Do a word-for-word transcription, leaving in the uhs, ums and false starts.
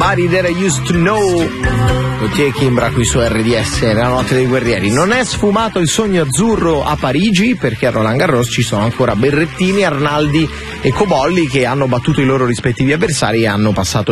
Somebody That I Used to Know. Gautier Kimbra qui su R D S, la notte dei guerrieri. Non è sfumato il sogno azzurro a Parigi, perché a Roland Garros ci sono ancora Berrettini, Arnaldi e Cobolli che hanno battuto i loro rispettivi avversari e hanno passato